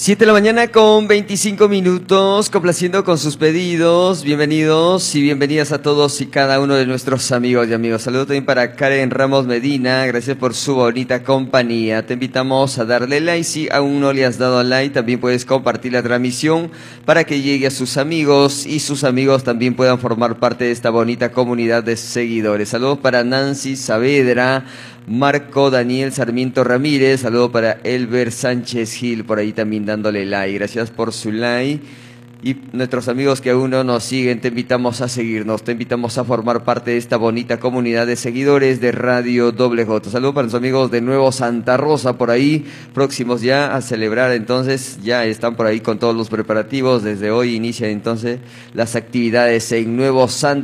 7 de la mañana con 25 minutos, complaciendo con sus pedidos. Bienvenidos y bienvenidas a todos y cada uno de nuestros amigos y amigas. Saludos también para Karen Ramos Medina, gracias por su bonita compañía. Te invitamos a darle like, si aún no le has dado like, también puedes compartir la transmisión para que llegue a sus amigos y sus amigos también puedan formar parte de esta bonita comunidad de seguidores. Saludos para Nancy Saavedra, Marco Daniel Sarmiento Ramírez, saludo para Elber Sánchez Gil, por ahí también dándole like, gracias por su like. Y nuestros amigos que aún no nos siguen, te invitamos a seguirnos, te invitamos a formar parte de esta bonita comunidad de seguidores de Radio Doble J. Saludos para los amigos de Nuevo Santa Rosa, por ahí, próximos ya a celebrar, entonces ya están por ahí con todos los preparativos. Desde hoy inician entonces las actividades en Nuevo Santa